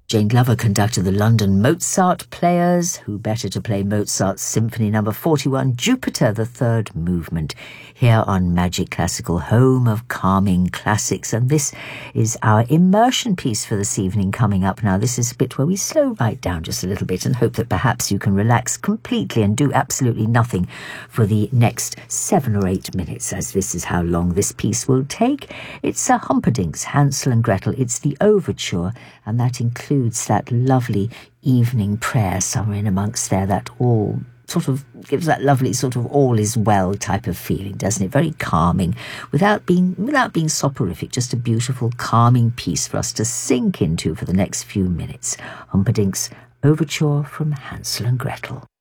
Jane Glover conducted the London Mozart Players. Who better to play Mozart's Symphony No. 41, Jupiter, the third movement, here on Magic Classical, home of calming classics. And this is our immersion piece for this evening coming up now. This is a bit where we slow right down just a little bit and hope that perhaps you can relax completely and do absolutely nothing for the next 7 or 8 minutes, as this is how long this piece will take. It's Humperdinck's Hansel and Gretel. It's the overture, and that includes that lovely evening prayer somewhere in amongst there that all sort of gives that lovely sort of all is well type of feeling, doesn't it? Very calming, without being soporific, just a beautiful calming piece for us to sink into for the next few minutes. Humperdinck's Overture from Hansel and Gretel.